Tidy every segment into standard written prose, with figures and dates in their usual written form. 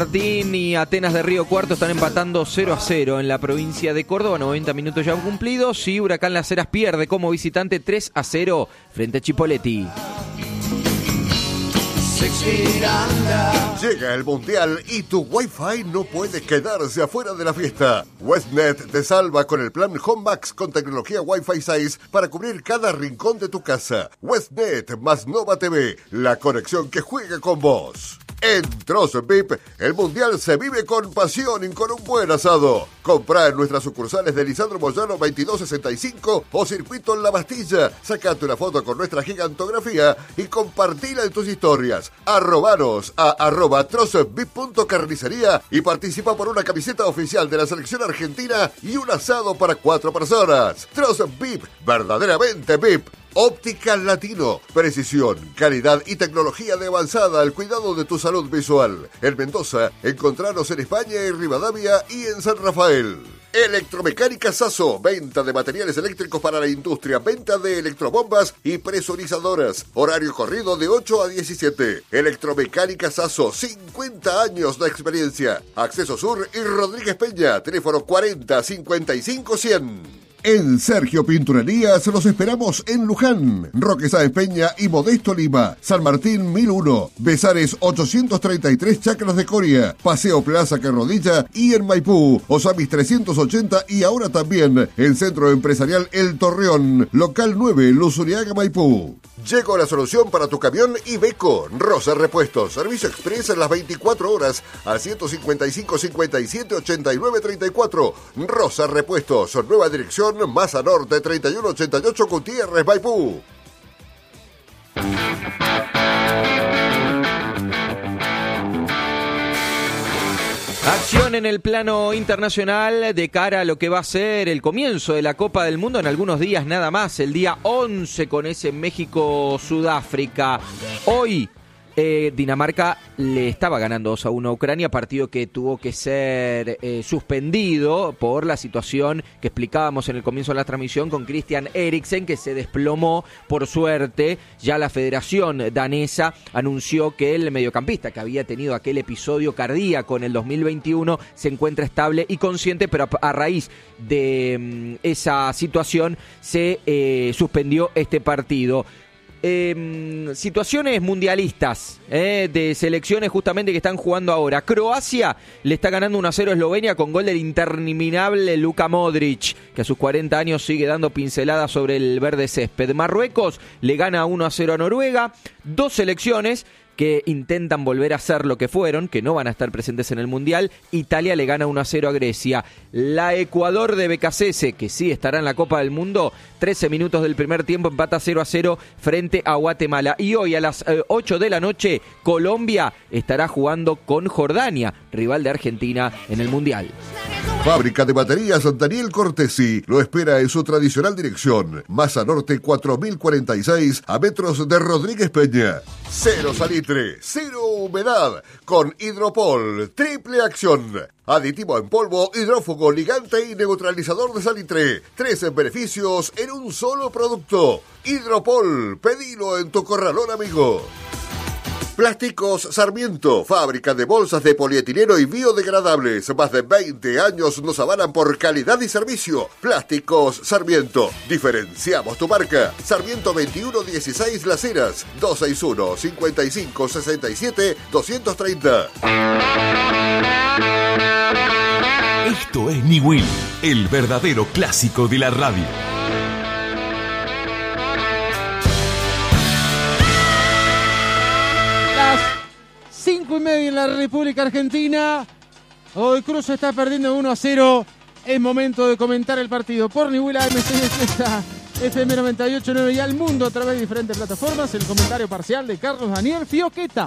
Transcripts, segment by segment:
Martín y Atenas de Río Cuarto están empatando 0-0 en la provincia de Córdoba, 90 minutos ya cumplidos, y Huracán Las Heras pierde como visitante 3-0 frente a Chipoleti. Llega el Mundial y tu Wi-Fi no puede quedarse afuera de la fiesta. Westnet te salva con el plan Home Max con tecnología Wi-Fi 6 para cubrir cada rincón de tu casa. Westnet más Nova TV, la conexión que juega con vos. En Trozo VIP, el Mundial se vive con pasión y con un buen asado. Comprá en nuestras sucursales de Lisandro Moyano 2265 o Circuito en La Bastilla. Sacate una foto con nuestra gigantografía y compartila en tus historias. Arrobanos a @trozovip.carnicería y participa por una camiseta oficial de la selección argentina y un asado para 4 personas. Trozo VIP, verdaderamente VIP. Óptica Latino, precisión, calidad y tecnología de avanzada al cuidado de tu salud visual. En Mendoza, encontranos en España y Rivadavia y en San Rafael. Electromecánica Sasso, venta de materiales eléctricos para la industria, venta de electrobombas y presurizadoras. Horario corrido de 8 a 17. Electromecánica Sasso, 50 años de experiencia. Acceso Sur y Rodríguez Peña, teléfono 40 55 100. En Sergio Pinturerías los esperamos en Luján, Roque Sáenz Peña y Modesto Lima, San Martín 1001, Besares 833 Chacras de Coria, Paseo Plaza Carrodilla y en Maipú, Osamis 380 y ahora también en Centro Empresarial El Torreón, Local 9, Luzuriaga, Maipú. Llegó la solución para tu camión Iveco, Rosa Repuestos, servicio express en las 24 horas al 155 57 89 34. Rosa Repuestos, nueva dirección, Masa Norte 3188 Gutiérrez, Maipú. Acción en el plano internacional de cara a lo que va a ser el comienzo de la Copa del Mundo en algunos días nada más, el día 11 con ese México-Sudáfrica. Hoy Dinamarca le estaba ganando 2-1 a Ucrania, partido que tuvo que ser suspendido por la situación que explicábamos en el comienzo de la transmisión con Christian Eriksen, que se desplomó. Por suerte, ya la Federación Danesa anunció que el mediocampista que había tenido aquel episodio cardíaco en el 2021 se encuentra estable y consciente, pero a raíz de esa situación se suspendió este partido. Situaciones mundialistas de selecciones justamente que están jugando ahora. Croacia le está ganando 1-0 a Eslovenia con gol del interminable Luka Modric, que a sus 40 años sigue dando pinceladas sobre el verde césped. Marruecos le gana 1-0 a Noruega. Dos selecciones que intentan volver a ser lo que fueron, que no van a estar presentes en el Mundial. Italia le gana 1-0 a Grecia. La Ecuador de Becasese, que sí estará en la Copa del Mundo, 13 minutos del primer tiempo, empata 0-0 frente a Guatemala. Y hoy a las 8 de la noche, Colombia estará jugando con Jordania, rival de Argentina en el Mundial. Fábrica de baterías Daniel Cortesi lo espera en su tradicional dirección, Masa Norte 4046, a metros de Rodríguez Peña. Cero salitre, cero humedad, con Hidropol, triple acción. Aditivo en polvo, hidrófugo, ligante y neutralizador de salitre. 13 beneficios en un solo producto. Hidropol, pedilo en tu corralón amigo. Plásticos Sarmiento, fábrica de bolsas de polietileno y biodegradables. Más de 20 años nos avalan por calidad y servicio. Plásticos Sarmiento, diferenciamos tu marca. Sarmiento 2116 Las Heras, 261 55 67 230. Esto es Ni Will, el verdadero clásico de la radio. Las 5:30 en la República Argentina. Hoy Cruz está perdiendo 1-0. Es momento de comentar el partido por Ni Will AM6 FM 98.9 y al mundo a través de diferentes plataformas. El comentario parcial de Carlos Daniel Fioqueta.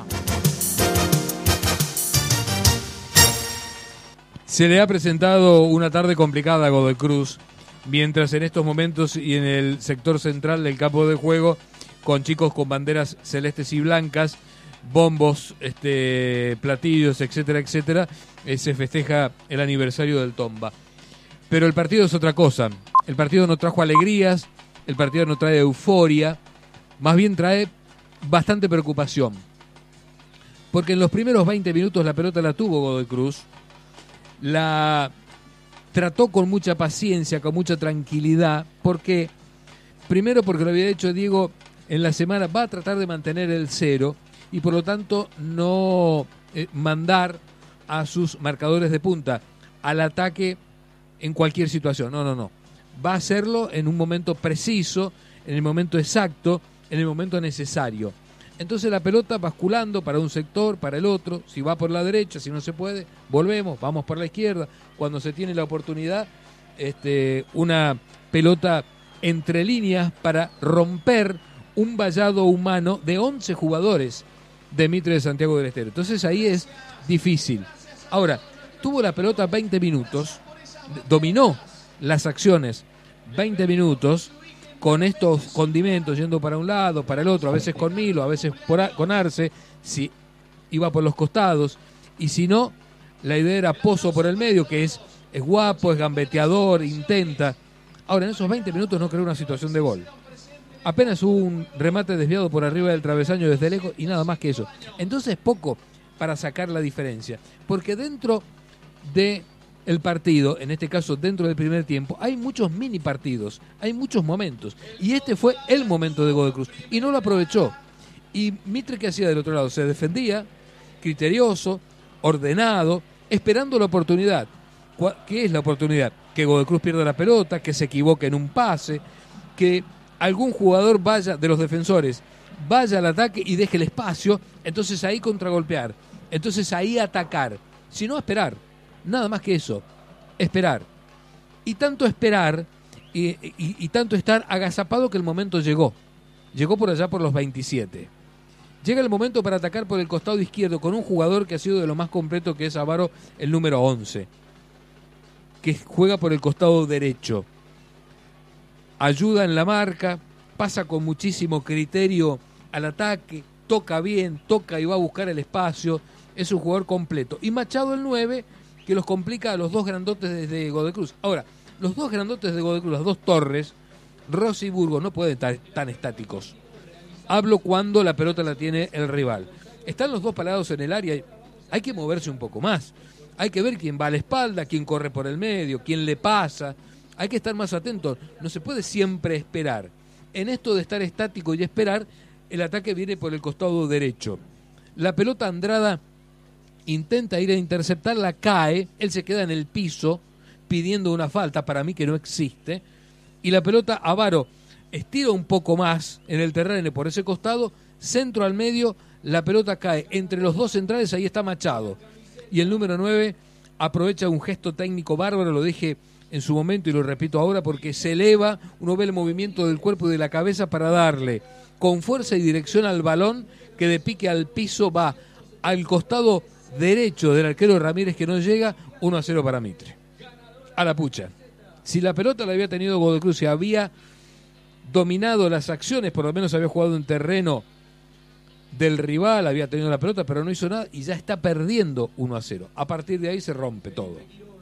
Se le ha presentado una tarde complicada a Godoy Cruz, mientras en estos momentos y en el sector central del campo de juego, con chicos con banderas celestes y blancas, bombos, platillos, etcétera, etcétera, se festeja el aniversario del Tomba. Pero el partido es otra cosa. El partido no trajo alegrías, el partido no trae euforia, más bien trae bastante preocupación. porque en los primeros 20 minutos la pelota la tuvo Godoy Cruz, la trató con mucha paciencia, con mucha tranquilidad, porque primero porque lo había hecho Diego en la semana, va a tratar de mantener el 0 y por lo tanto no mandar a sus marcadores de punta al ataque en cualquier situación. No. Va a hacerlo en un momento preciso, en el momento exacto, en el momento necesario. Entonces la pelota basculando para un sector, para el otro, si va por la derecha, si no se puede, volvemos, vamos por la izquierda. Cuando se tiene la oportunidad, una pelota entre líneas para romper un vallado humano de 11 jugadores de Mitre de Santiago del Estero. Entonces ahí es difícil. Ahora, tuvo la pelota 20 minutos, dominó las acciones 20 minutos, con estos condimentos yendo para un lado, para el otro, a veces con Milo, a veces con Arce, si iba por los costados, y si no, la idea era Pozo por el medio, que es guapo, es gambeteador, intenta. Ahora, en esos 20 minutos no creó una situación de gol. Apenas hubo un remate desviado por arriba del travesaño desde lejos y nada más que eso. Entonces poco para sacar la diferencia, porque dentro de el partido, en este caso dentro del primer tiempo, hay muchos mini partidos, hay muchos momentos, y este fue el momento de Godoy Cruz, y no lo aprovechó. Y Mitre, ¿qué hacía del otro lado? Se defendía, criterioso, ordenado, esperando la oportunidad. ¿Qué es la oportunidad? Que Godoy Cruz pierda la pelota, que se equivoque en un pase, que algún jugador vaya, de los defensores, vaya al ataque y deje el espacio, entonces ahí contragolpear, entonces ahí atacar, si no esperar. Nada más que eso, esperar. Y tanto esperar y tanto estar agazapado que el momento llegó. Llegó por allá por los 27. Llega el momento para atacar por el costado izquierdo con un jugador que ha sido de lo más completo, que es Avaro, el número 11, que juega por el costado derecho. Ayuda en la marca, pasa con muchísimo criterio al ataque, toca bien, toca y va a buscar el espacio. Es un jugador completo. Y Machado, el 9, que los complica a los dos grandotes de Godoy Cruz. Ahora, los dos grandotes de Godoy Cruz, las dos torres, Rossi y Burgos, no pueden estar tan estáticos. Hablo cuando la pelota la tiene el rival. Están los dos parados en el área, hay que moverse un poco más. Hay que ver quién va a la espalda, quién corre por el medio, quién le pasa. Hay que estar más atentos. No se puede siempre esperar. En esto de estar estático y esperar, el ataque viene por el costado derecho. La pelota Andrada intenta ir a interceptarla, cae, él se queda en el piso pidiendo una falta, para mí que no existe, y la pelota Avaro estira un poco más en el terreno por ese costado, centro al medio, la pelota cae entre los dos centrales, ahí está Machado, y el número 9 aprovecha un gesto técnico bárbaro, lo dije en su momento y lo repito ahora, porque se eleva, uno ve el movimiento del cuerpo y de la cabeza para darle con fuerza y dirección al balón, que de pique al piso va al costado derecho del arquero Ramírez, que no llega. 1-0 para Mitre. A la pucha. Si la pelota la había tenido Godoy Cruz y había dominado las acciones, por lo menos había jugado en terreno del rival, había tenido la pelota, pero no hizo nada y ya está perdiendo 1-0. A partir de ahí se rompe todo.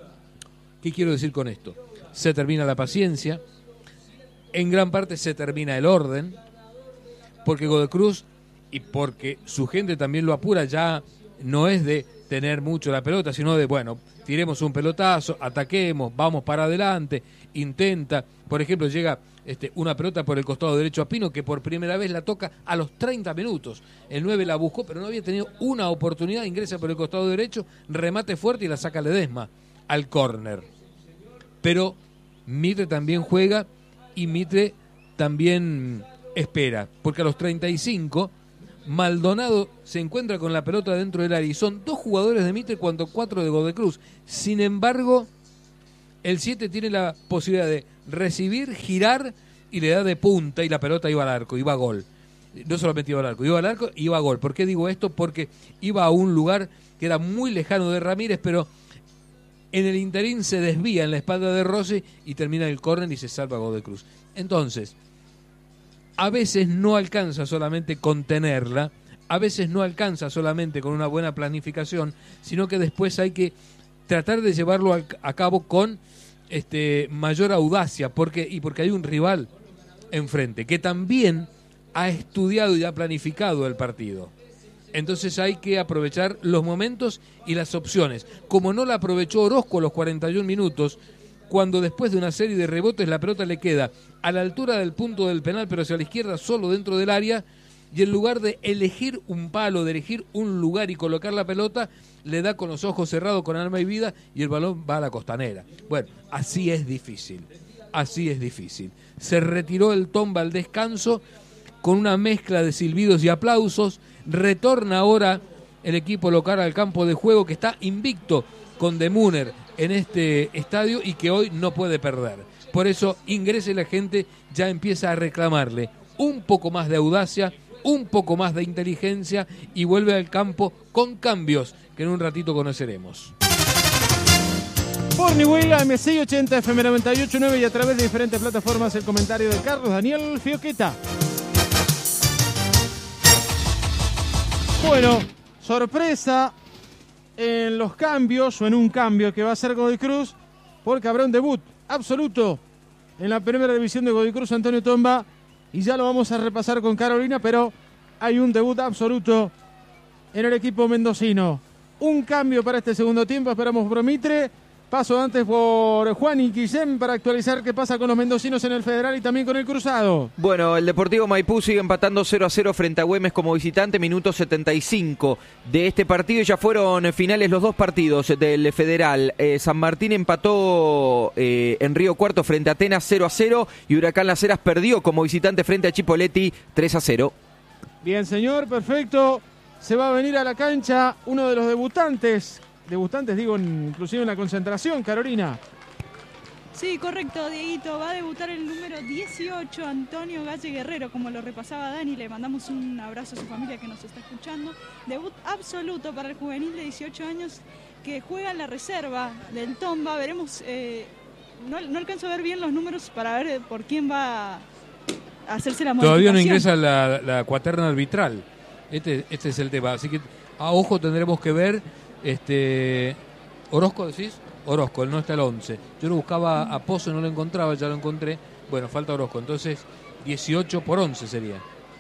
¿Qué quiero decir con esto? Se termina la paciencia, en gran parte se termina el orden, porque Godoy Cruz, y porque su gente también lo apura, ya no es de tener mucho la pelota, sino de, bueno, tiremos un pelotazo, ataquemos, vamos para adelante, intenta, por ejemplo, llega una pelota por el costado derecho a Pino, que por primera vez la toca a los 30 minutos. El 9 la buscó, pero no había tenido una oportunidad, ingresa por el costado derecho, remate fuerte y la saca Ledesma al córner. Pero Mitre también juega y Mitre también espera, porque a los 35 Maldonado se encuentra con la pelota dentro del área y son 2 jugadores de Mitre cuando 4 de Godoy Cruz. Sin embargo, el 7 tiene la posibilidad de recibir, girar y le da de punta y la pelota iba al arco, iba a gol. No solamente iba al arco, iba a gol. ¿Por qué digo esto? Porque iba a un lugar que era muy lejano de Ramírez, pero en el interín se desvía en la espalda de Rossi y termina el córner y se salva Godoy Cruz. Entonces, a veces no alcanza solamente con tenerla, a veces no alcanza solamente con una buena planificación, sino que después hay que tratar de llevarlo a cabo con mayor audacia, porque hay un rival enfrente que también ha estudiado y ha planificado el partido. Entonces hay que aprovechar los momentos y las opciones. Como no la aprovechó Orozco a los 41 minutos, cuando después de una serie de rebotes la pelota le queda a la altura del punto del penal, pero hacia la izquierda, solo dentro del área, y en lugar de elegir un palo, de elegir un lugar y colocar la pelota, le da con los ojos cerrados, con alma y vida, y el balón va a la costanera. Bueno, así es difícil. Se retiró el Tomba al descanso con una mezcla de silbidos y aplausos. Retorna ahora el equipo local al campo de juego, que está invicto con De Munner en este estadio y que hoy no puede perder. Por eso ingrese la gente, ya empieza a reclamarle un poco más de audacia, un poco más de inteligencia, y vuelve al campo con cambios que en un ratito conoceremos. Por Newell, AM680, FM 98.9 y a través de diferentes plataformas, el comentario de Carlos Daniel Fioqueta. Bueno, sorpresa en los cambios, o en un cambio que va a hacer Godoy Cruz, porque habrá un debut absoluto en la primera división de Godoy Cruz, Antonio Tomba, y ya lo vamos a repasar con Carolina, pero hay un debut absoluto en el equipo mendocino. Un cambio para este segundo tiempo, esperamos por Mitre. Paso antes por Juan y Guillén para actualizar qué pasa con los mendocinos en el Federal y también con el Cruzado. Bueno, el Deportivo Maipú sigue empatando 0-0 frente a Güemes como visitante, minuto 75 de este partido. Ya fueron finales los dos partidos del Federal. San Martín empató en Río Cuarto frente a Atenas 0-0 y Huracán Las Heras perdió como visitante frente a Chipoleti 3-0. Bien, señor, perfecto. Se va a venir a la cancha uno de los debutantes digo, inclusive en la concentración, Carolina. Sí, correcto, Dieguito. Va a debutar el número 18, Antonio Galle Guerrero, como lo repasaba Dani. Le mandamos un abrazo a su familia que nos está escuchando. Debut absoluto para el juvenil de 18 años que juega en la reserva del Tomba. Veremos, no alcanzo a ver bien los números para ver por quién va a hacerse la modificación. Todavía no ingresa la cuaterna arbitral. Este es el tema. Así que a ojo tendremos que ver. Orozco, ¿decís? Orozco, no está el 11. Yo lo buscaba a Pozo, no lo encontraba, ya lo encontré. Bueno, falta Orozco, entonces 18 por 11 sería.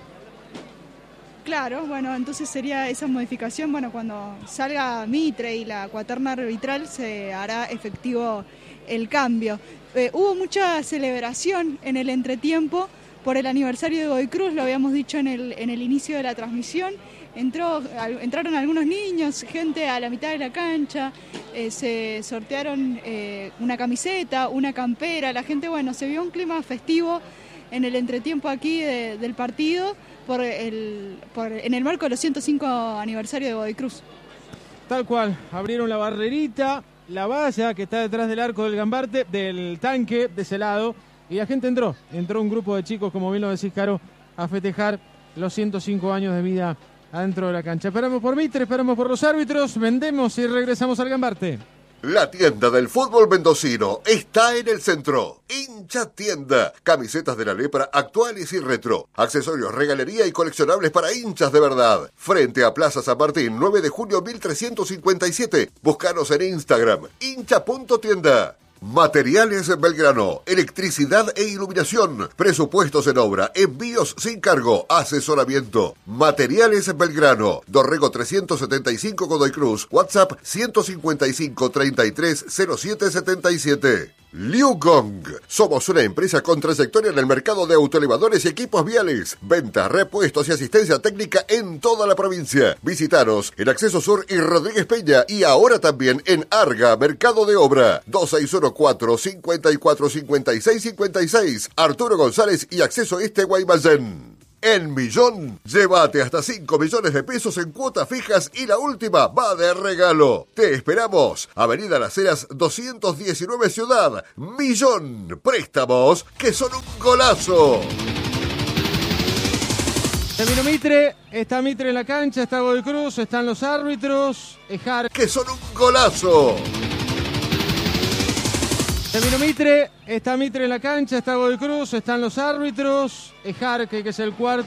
Claro, bueno, entonces sería esa modificación. Bueno, cuando salga Mitre y la cuaterna arbitral se hará efectivo el cambio. Hubo mucha celebración en el entretiempo por el aniversario de Godoy Cruz, lo habíamos dicho en el inicio de la transmisión. Entraron algunos niños, gente a la mitad de la cancha, se sortearon una camiseta, una campera, la gente, bueno, se vio un clima festivo en el entretiempo aquí del partido en el marco de los 105 aniversario de Godoy Cruz. Tal cual, abrieron la barrerita, la valla que está detrás del arco del Gambarte, del tanque de ese lado, y la gente entró un grupo de chicos, como bien lo decís, Caro, a festejar los 105 años de vida adentro de la cancha. Esperamos por Mitre, esperamos por los árbitros, vendemos y regresamos al Gambarte. La tienda del fútbol mendocino está en el centro. Hincha Tienda. Camisetas de la lepra actuales y retro. Accesorios, regalería y coleccionables para hinchas de verdad. Frente a Plaza San Martín, 9 de junio 1357. Búscanos en Instagram, hincha.tienda. Materiales Belgrano, electricidad e iluminación, presupuestos en obra, envíos sin cargo, asesoramiento. Materiales Belgrano, Dorrego 375 Godoy Cruz, WhatsApp 155 33 07 77. Liu Gong. Somos una empresa con trayectoria en el mercado de autoelevadores y equipos viales. Ventas, repuestos y asistencia técnica en toda la provincia. Visítanos en Acceso Sur y Rodríguez Peña y ahora también en Arga, Mercado de Obra. 2614-545656. Arturo González y Acceso Este Guaymallén. En Millón, llévate hasta 5 millones de pesos en cuotas fijas y la última va de regalo. Te esperamos. Avenida Las Heras 219 Ciudad. Millón. Préstamos que son un golazo. Terminó Mitre, está Mitre en la cancha, está Godoy Cruz, están los árbitros. Ejar. Que son un golazo. Terminó Mitre, está Mitre en la cancha, está Godoy Cruz, están los árbitros. Ejar, que es el cuarto.